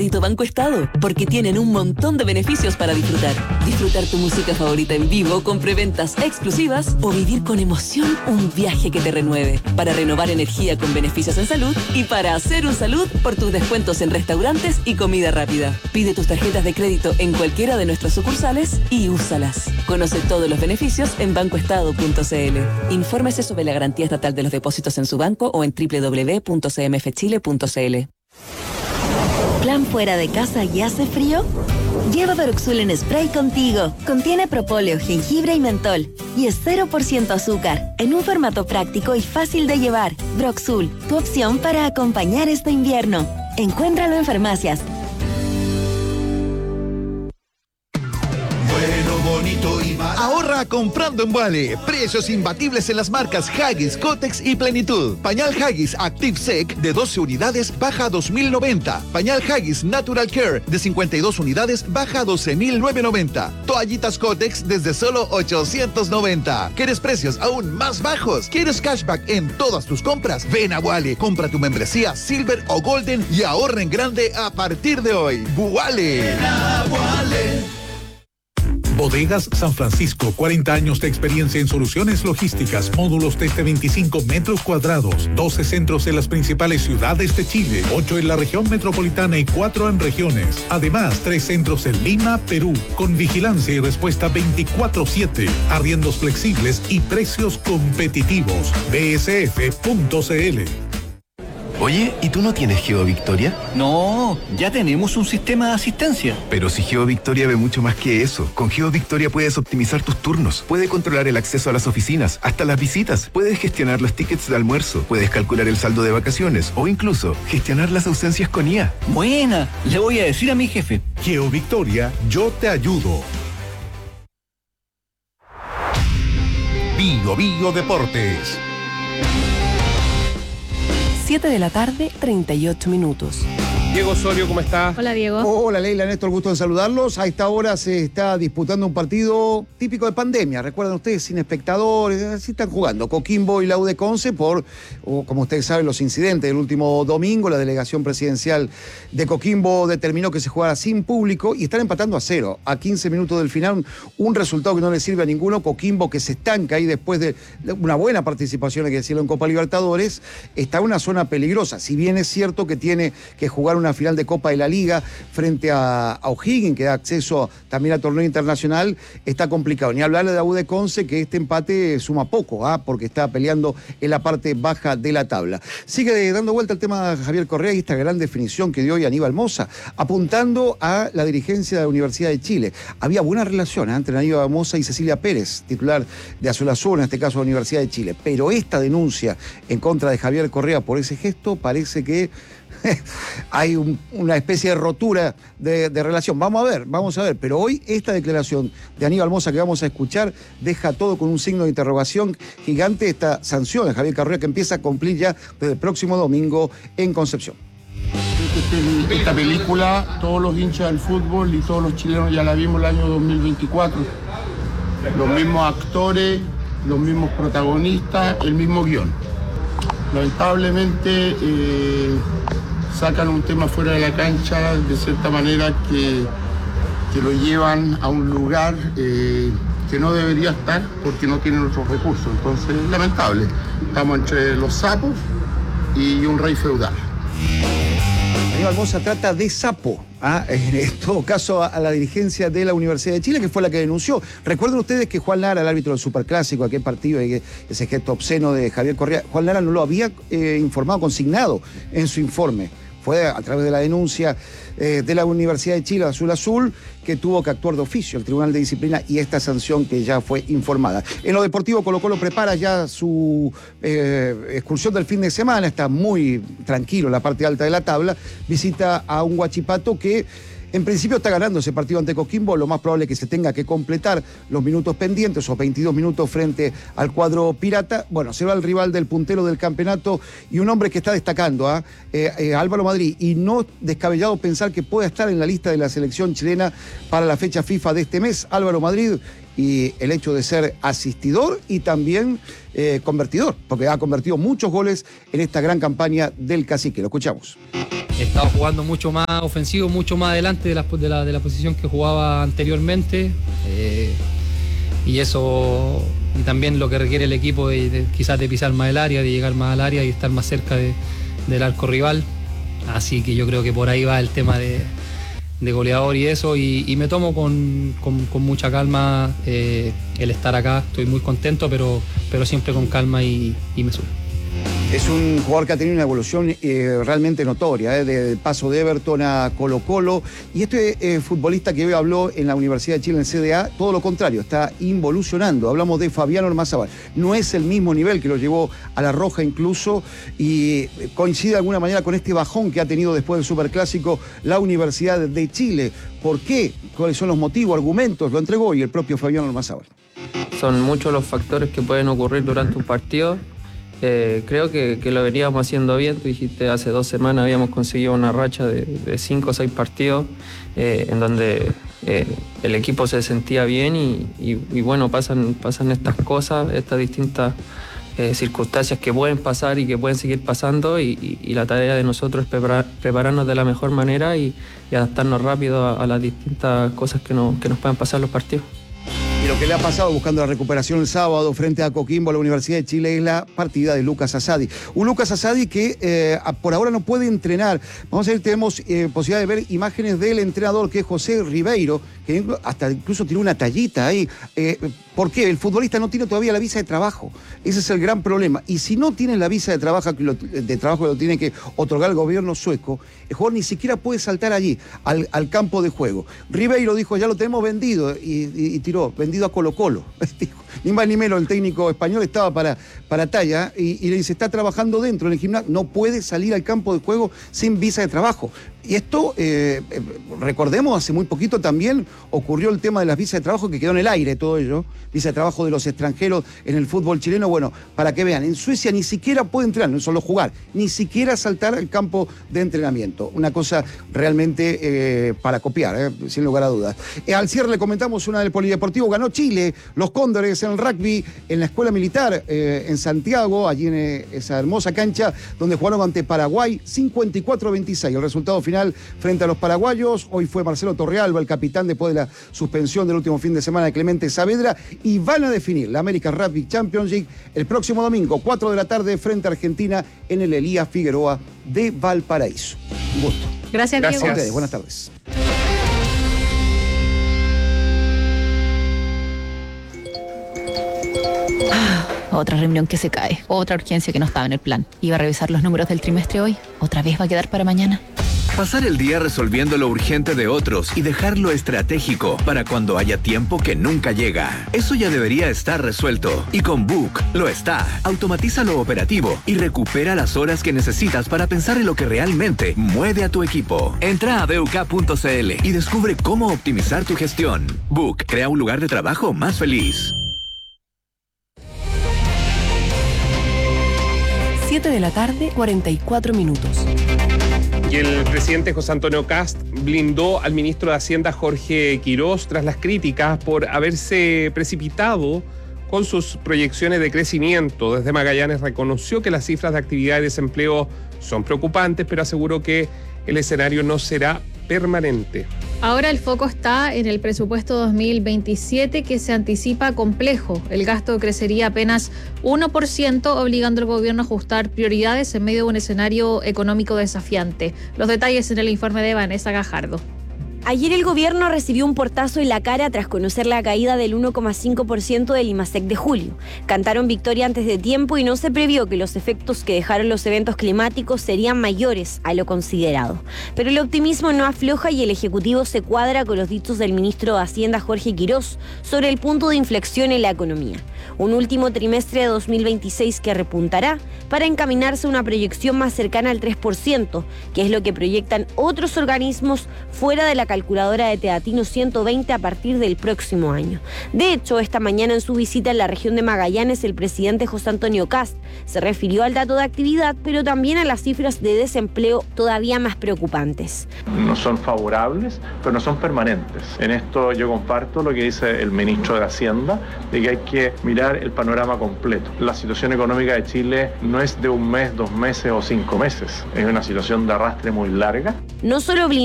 Banco Estado, porque tienen un montón de beneficios para disfrutar. Disfrutar tu música favorita en vivo con preventas exclusivas o vivir con emoción un viaje que te renueve. Para renovar energía con beneficios en salud y para hacer un salud por tus descuentos en restaurantes y comida rápida. Pide tus tarjetas de crédito en cualquiera de nuestras sucursales y úsalas. Conoce todos los beneficios en bancoestado.cl. Infórmese sobre la garantía estatal de los depósitos en su banco o en www.cmfchile.cl. ¿Plan fuera de casa y hace frío? Lleva Broxul en spray contigo. Contiene propóleo, jengibre y mentol. Y es 0% azúcar, en un formato práctico y fácil de llevar. Broxul, tu opción para acompañar este invierno. Encuéntralo en farmacias. Ahorra comprando en Wally. Precios imbatibles en las marcas Huggies, Kotex y Plenitud. Pañal Huggies Active Sec de 12 unidades baja a 2.090. Pañal Huggies Natural Care de 52 unidades baja a 12.990. Toallitas Kotex desde solo 890. ¿Quieres precios aún más bajos? ¿Quieres cashback en todas tus compras? Ven a Wally. Compra tu membresía Silver o Golden y ahorra en grande a partir de hoy. Wally. Bodegas San Francisco, 40 años de experiencia en soluciones logísticas, módulos desde 25 metros cuadrados, 12 centros en las principales ciudades de Chile, 8 en la región metropolitana y 4 en regiones. Además, 3 centros en Lima, Perú, con vigilancia y respuesta 24/7, arriendos flexibles y precios competitivos. bsf.cl. Oye, ¿y tú no tienes GeoVictoria? No, ya tenemos un sistema de asistencia. Pero si GeoVictoria ve mucho más que eso. Con GeoVictoria puedes optimizar tus turnos, puedes controlar el acceso a las oficinas, hasta las visitas, puedes gestionar los tickets de almuerzo, puedes calcular el saldo de vacaciones o incluso gestionar las ausencias con IA. Buena, le voy a decir a mi jefe. GeoVictoria, yo te ayudo. Bio Deportes. 7 de la tarde, 38 minutos. Diego Osorio, ¿cómo está? Hola, Diego. Hola, Leila, Néstor, gusto en saludarlos. A esta hora se está disputando un partido típico de pandemia. Recuerdan ustedes, sin espectadores, así están jugando. Coquimbo y la U de Conce por, como ustedes saben, los incidentes del último domingo. La delegación presidencial de Coquimbo determinó que se jugara sin público y están empatando a 0. A 15 minutos del final, un resultado que no le sirve a ninguno. Coquimbo, que se estanca ahí después de una buena participación, hay que decirlo, en Copa Libertadores, está en una zona peligrosa. Si bien es cierto que tiene que jugar una final de Copa de la Liga frente a O'Higgins, que da acceso también al torneo internacional, está complicado. Ni hablar de la U de Conce, que este empate suma poco, porque está peleando en la parte baja de la tabla. Sigue dando vuelta el tema de Javier Correa y esta gran definición que dio hoy Aníbal Mosa, apuntando a la dirigencia de la Universidad de Chile. Había buena relación entre Aníbal Mosa y Cecilia Pérez, titular de Azul Azul, en este caso de la Universidad de Chile. Pero esta denuncia en contra de Javier Correa por ese gesto parece que hay una especie de rotura de relación. Vamos a ver, pero hoy esta declaración de Aníbal Mosa que vamos a escuchar deja todo con un signo de interrogación gigante. Esta sanción de Javier Correa que empieza a cumplir ya desde el próximo domingo en Concepción. Esta película, todos los hinchas del fútbol y todos los chilenos ya la vimos el año 2024. Los mismos actores, los mismos protagonistas, el mismo guión. Lamentablemente sacan un tema fuera de la cancha de cierta manera que lo llevan a un lugar que no debería estar porque no tienen otros recursos. Entonces, lamentable. Estamos entre los sapos y un rey feudal. Aníbal Mosa trata de sapo, en todo caso a la dirigencia de la Universidad de Chile, que fue la que denunció. Recuerden ustedes que Juan Lara, el árbitro del Superclásico, aquel partido, ese gesto obsceno de Javier Correa, Juan Lara no lo había informado, consignado en su informe. Fue a través de la denuncia de la Universidad de Chile, Azul Azul, que tuvo que actuar de oficio el Tribunal de Disciplina y esta sanción que ya fue informada. En lo deportivo, Colo-Colo prepara ya su excursión del fin de semana, está muy tranquilo en la parte alta de la tabla, visita a un Huachipato que en principio está ganando ese partido ante Coquimbo. Lo más probable es que se tenga que completar los minutos pendientes, o 22 minutos frente al cuadro pirata. Bueno, se va el rival del puntero del campeonato y un hombre que está destacando, Álvaro Madrid, y no descabellado pensar que pueda estar en la lista de la selección chilena para la fecha FIFA de este mes. Álvaro Madrid, y el hecho de ser asistidor y también convertidor, porque ha convertido muchos goles en esta gran campaña del Cacique. Lo escuchamos. estaba jugando mucho más ofensivo, mucho más adelante de la posición que jugaba anteriormente, y eso, y también lo que requiere el equipo quizás de pisar más el área, de llegar más al área y estar más cerca del arco rival. Así que yo creo que por ahí va el tema de goleador y eso, y me tomo con mucha calma el estar acá. Estoy muy contento, pero siempre con calma y me subo. Es un jugador que ha tenido una evolución realmente notoria, del paso de Everton a Colo-Colo. Y este futbolista que hoy habló en la Universidad de Chile, en CDA, todo lo contrario, está involucionando. Hablamos de Fabián Ormazábal. No es el mismo nivel que lo llevó a la Roja incluso, y coincide de alguna manera con este bajón que ha tenido después del Superclásico la Universidad de Chile. ¿Por qué? ¿Cuáles son los motivos, argumentos? Lo entregó hoy el propio Fabián Ormazábal. Son muchos los factores que pueden ocurrir durante un partido. Creo que lo veníamos haciendo bien. Tú dijiste, hace 2 semanas habíamos conseguido una racha de 5 o 6 partidos en donde el equipo se sentía bien y bueno, pasan estas cosas, estas distintas circunstancias que pueden pasar y que pueden seguir pasando, y la tarea de nosotros es prepararnos de la mejor manera y adaptarnos rápido a las distintas cosas que nos puedan pasar en los partidos. Y lo que le ha pasado buscando la recuperación el sábado frente a Coquimbo, a la Universidad de Chile, es la partida de Lucas Asadi. Un Lucas Asadi que por ahora no puede entrenar. Vamos a ver, tenemos posibilidad de ver imágenes del entrenador, que es José Ribeiro, que hasta incluso tiene una tallita ahí. ¿Por qué? El futbolista no tiene todavía la visa de trabajo. Ese es el gran problema. Y si no tiene la visa de trabajo que lo tiene que otorgar el gobierno sueco, el jugador ni siquiera puede saltar allí, al campo de juego. Ribeiro dijo, ya lo tenemos vendido, y tiró, vendido a Colo-Colo. Ni más ni menos, el técnico español estaba para talla, y le dice, está trabajando dentro en el gimnasio, no puede salir al campo de juego sin visa de trabajo. Y esto, recordemos, hace muy poquito también ocurrió el tema de las visas de trabajo, que quedó en el aire todo ello, visa de trabajo de los extranjeros en el fútbol chileno. Bueno, para que vean, en Suecia ni siquiera puede entrenar, no solo jugar, ni siquiera saltar al campo de entrenamiento. Una cosa realmente para copiar, sin lugar a dudas. Al cierre le comentamos una del Polideportivo. Ganó Chile, los Cóndores en el rugby, en la Escuela Militar en Santiago, allí en esa hermosa cancha donde jugaron ante Paraguay, 54-26. El resultado final frente a los paraguayos. Hoy fue Marcelo Torrealba el capitán después de la suspensión del último fin de semana de Clemente Saavedra, y van a definir la American Rugby Championship el próximo domingo, 4 de la tarde, frente a Argentina en el Elías Figueroa de Valparaíso. Un gusto. Gracias, Diego. A ustedes, buenas tardes. Otra reunión que se cae, otra urgencia que no estaba en el plan. Iba a revisar los números del trimestre hoy, otra vez va a quedar para mañana. Pasar el día resolviendo lo urgente de otros y dejar lo estratégico para cuando haya tiempo que nunca llega. Eso ya debería estar resuelto. Y con Book lo está. Automatiza lo operativo y recupera las horas que necesitas para pensar en lo que realmente mueve a tu equipo. Entra a BUK.cl y descubre cómo optimizar tu gestión. Book crea un lugar de trabajo más feliz. 7 de la tarde, 44 minutos. Y el presidente José Antonio Kast blindó al ministro de Hacienda Jorge Quirós tras las críticas por haberse precipitado con sus proyecciones de crecimiento. Desde Magallanes reconoció que las cifras de actividad y desempleo son preocupantes, pero aseguró que el escenario no será permanente. Ahora el foco está en el presupuesto 2027, que se anticipa complejo. El gasto crecería apenas 1%, obligando al gobierno a ajustar prioridades en medio de un escenario económico desafiante. Los detalles en el informe de Vanessa Gajardo. Ayer el gobierno recibió un portazo en la cara tras conocer la caída del 1,5% del IMASEC de julio. Cantaron victoria antes de tiempo y no se previó que los efectos que dejaron los eventos climáticos serían mayores a lo considerado. Pero el optimismo no afloja y el Ejecutivo se cuadra con los dichos del ministro de Hacienda Jorge Quirós sobre el punto de inflexión en la economía. Un último trimestre de 2026 que repuntará para encaminarse a una proyección más cercana al 3%, que es lo que proyectan otros organismos fuera de la calculadora de Teatino 120 a partir del próximo año. De hecho, esta mañana en su visita en la región de Magallanes, el presidente José Antonio Kast se refirió al dato de actividad, pero también a las cifras de desempleo todavía más preocupantes. No son favorables, pero no son permanentes. En esto yo comparto lo que dice el ministro de Hacienda, de que hay que mirar el panorama completo. La situación económica de Chile no es de un mes, 2 meses o 5 meses. Es una situación de arrastre muy larga. No solo